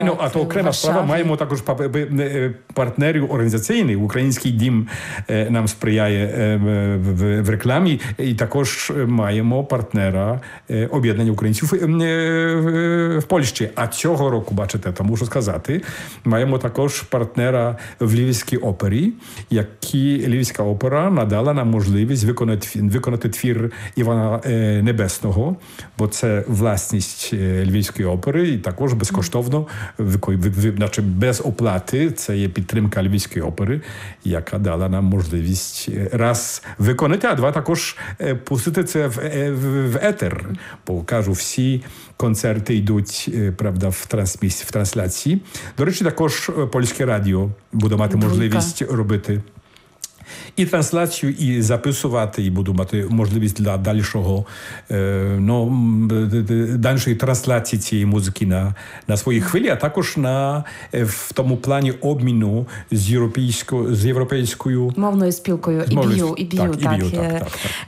Ну, а то окрема справа, маємо також партнерів організаційних. Український дім нам сприяє в рекламі, і також маємо партнера об'єднання українців в Польщі. А цього року, бачите, то мушу сказати, маємо також партнера в Львівській опері, який Львівська опера надала нам можливість виконати твір Івана Небесного, бо це власність Львівської опери, і також безкоштовно, значить без оплати, це є підтримка Львівської опери, яка дала нам можливість раз виконати, а два також пустити це в етер. Бо, кажу, всі концерти йдуть, правда, в трансляції. До речі, також Польське радіо буде мати можливість робити і трансляцію, і записувати, і буду мати можливість для дальшої трансляції цієї музики на своїй хвилі, а також в тому плані обміну з європейською мовною спілкою так.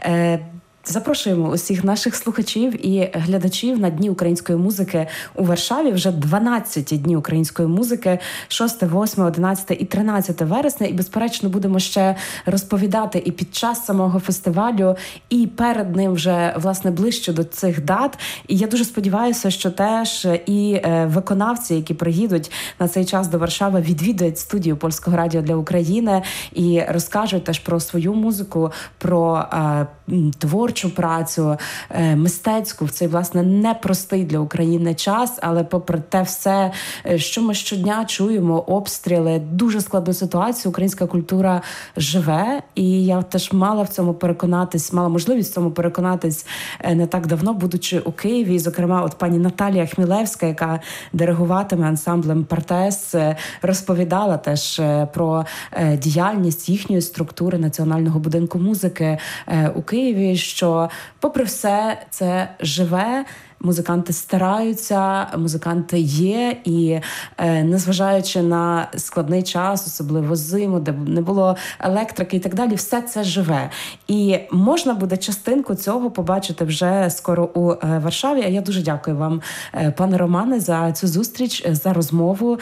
Запрошуємо усіх наших слухачів і глядачів на Дні української музики у Варшаві. Вже 12 дні української музики, 6, 8, 11 і 13 вересня. І, безперечно, будемо ще розповідати і під час самого фестивалю, і перед ним вже, власне, ближче до цих дат. І я дуже сподіваюся, що теж і виконавці, які приїдуть на цей час до Варшави, відвідують студію Польського радіо для України і розкажуть теж про свою музику, про творчу працю, мистецьку в цей, власне, непростий для України час, але попри те все, що ми щодня чуємо, обстріли, дуже складну ситуацію, українська культура живе, і я теж мала можливість в цьому переконатись не так давно, будучи у Києві, зокрема, от пані Наталія Хмілевська, яка диригуватиме ансамблем «Партес», розповідала теж про діяльність їхньої структури Національного будинку музики у Києві, що попри все це живе, музиканти стараються, музиканти є, і незважаючи на складний час, особливо зиму, де не було електрики і так далі, все це живе. І можна буде частинку цього побачити вже скоро у Варшаві. А я дуже дякую вам, пане Романе, за цю зустріч, за розмову.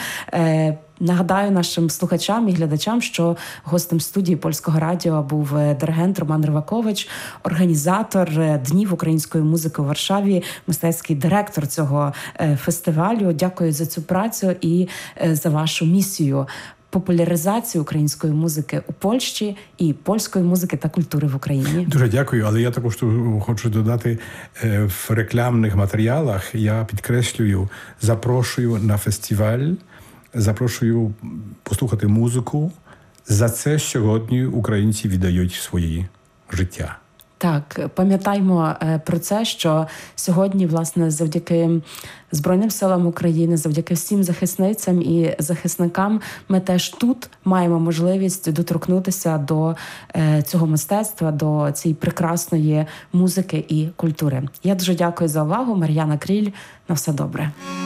Нагадаю нашим слухачам і глядачам, що гостем студії Польського радіо був диригент Роман Ривакович, організатор Днів української музики у Варшаві, мистецький директор цього фестивалю. Дякую за цю працю і за вашу місію популяризацію української музики у Польщі і польської музики та культури в Україні. Дуже дякую, але я також хочу додати, в рекламних матеріалах я підкреслюю, запрошую на фестиваль, запрошую послухати музику. За це сьогодні українці віддають свої життя. Так, пам'ятаймо про це, що сьогодні, власне, завдяки Збройним силам України, завдяки всім захисницям і захисникам, ми теж тут маємо можливість доторкнутися до цього мистецтва, до цієї прекрасної музики і культури. Я дуже дякую за увагу. Мар'яна Кріль. На все добре.